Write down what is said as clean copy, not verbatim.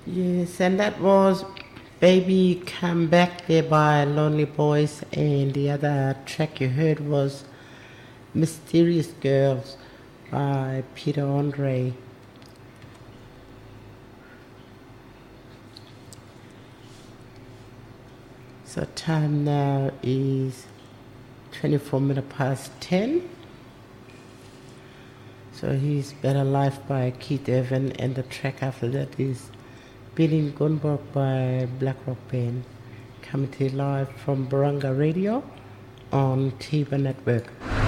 Yes, and that was Baby Come Back There by Lonely Boys, and the other track you heard was Mysterious Girls by Peter Andre. So time now is 24 minutes past 10. So he's Better Life by Keith Evan, and the track after that is Billy Gunborg by Black Rock Band, coming to you live from Barunga Radio on Tiba Network.